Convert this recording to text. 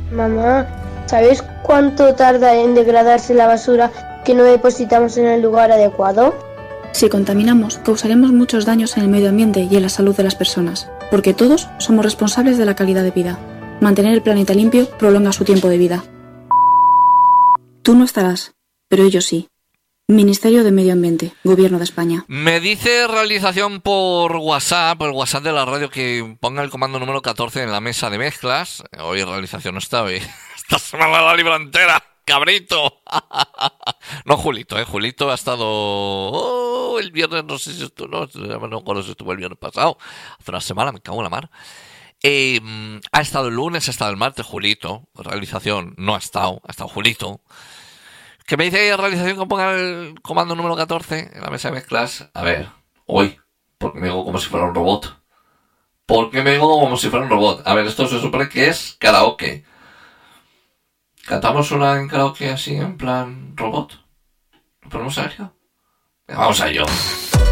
Mamá, ¿sabes cuánto tarda en degradarse la basura que no depositamos en el lugar adecuado? Si contaminamos, causaremos muchos daños en el medio ambiente y en la salud de las personas, porque todos somos responsables de la calidad de vida. Mantener el planeta limpio prolonga su tiempo de vida. Tú no estarás, pero ellos sí. Ministerio de Medio Ambiente, Gobierno de España. Me dice realización por el WhatsApp de la radio, que ponga el comando número 14 en la mesa de mezclas. Hoy realización no está, hoy. Esta semana la libra entera, cabrito. No, Julito, Julito ha estado el viernes, no sé si estuvo, no me acuerdo si estuvo el viernes pasado. Hace una semana, me cago en la mar. Ha estado el lunes, ha estado el martes, Julito. Realización no ha estado Julito. Que me dice realización que ponga el comando número 14 en la mesa de mezclas. A ver, hoy, porque me digo como si fuera un robot. A ver, esto se supone que es karaoke. ¿Cantamos una en karaoke así, en plan robot? ¿Lo ponemos a ello? Vamos a ello.